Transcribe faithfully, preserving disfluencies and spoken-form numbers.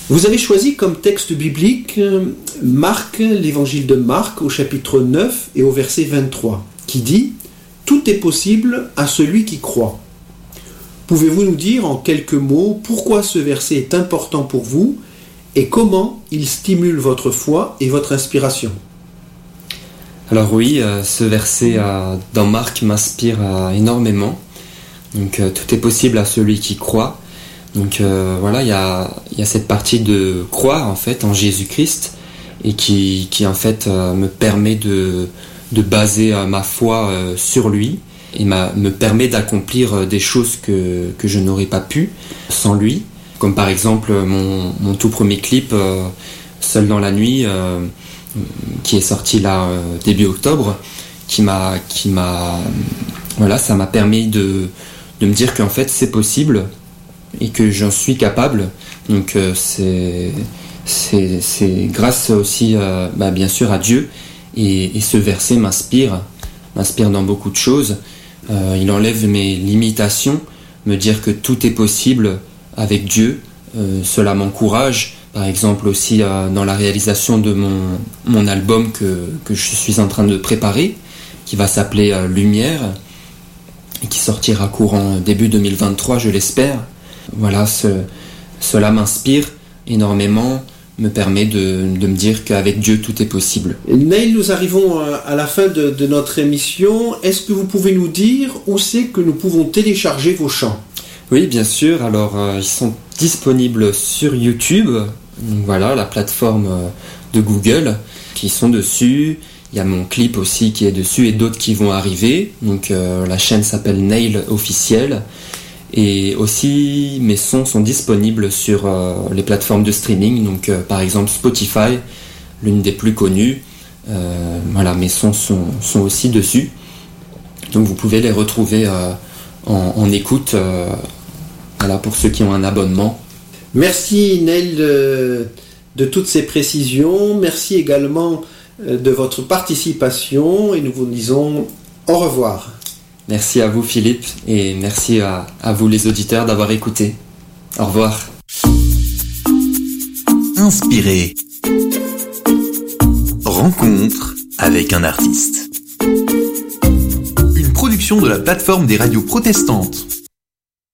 Vous avez choisi comme texte biblique Marc, l'évangile de Marc au chapitre neuf et au verset vingt-trois, qui dit « Tout est possible à celui qui croit ». Pouvez-vous nous dire en quelques mots pourquoi ce verset est important pour vous et comment il stimule votre foi et votre inspiration ? Alors oui, euh, ce verset euh, dans Marc m'inspire euh, énormément. Donc euh, tout est possible à celui qui croit. Donc euh, voilà, il y a, y a cette partie de croire en fait en Jésus-Christ et qui, qui en fait euh, me permet de, de baser euh, ma foi euh, sur lui et ma, me permet d'accomplir euh, des choses que, que je n'aurais pas pu sans lui. Comme par exemple mon, mon tout premier clip euh, Seul dans la nuit euh, qui est sorti là euh, début octobre, qui m'a, qui m'a, voilà, ça m'a permis de, de me dire qu'en fait c'est possible et que j'en suis capable. Donc euh, c'est, c'est, c'est grâce aussi, euh, bah, bien sûr, à Dieu. Et, et ce verset m'inspire, m'inspire dans beaucoup de choses. Euh, il enlève mes limitations, me dire que tout est possible avec Dieu. Euh, cela m'encourage. Par exemple aussi euh, dans la réalisation de mon, mon album que, que je suis en train de préparer, qui va s'appeler euh, Lumière, et qui sortira courant début deux mille vingt-trois, je l'espère. Voilà, ce, cela m'inspire énormément, me permet de, de me dire qu'avec Dieu tout est possible. Neil, nous arrivons à la fin de, de notre émission. Est-ce que vous pouvez nous dire où c'est que nous pouvons télécharger vos chants ? Oui, bien sûr. Alors, euh, ils sont disponibles sur YouTube. Donc, voilà, la plateforme de Google, qui sont dessus. Il y a mon clip aussi qui est dessus et d'autres qui vont arriver. Donc, euh, la chaîne s'appelle Neil Officiel. Et aussi, mes sons sont disponibles sur euh, les plateformes de streaming. Donc, euh, par exemple, Spotify, l'une des plus connues. Euh, voilà, mes sons sont, sont aussi dessus. Donc, vous pouvez les retrouver euh, en, en écoute. Euh, voilà, pour ceux qui ont un abonnement. Merci Neil de, de toutes ces précisions. Merci également de votre participation et nous vous disons au revoir. Merci à vous Philippe et merci à, à vous les auditeurs d'avoir écouté. Au revoir. Inspiré. Rencontre avec un artiste. Une production de la plateforme des radios protestantes.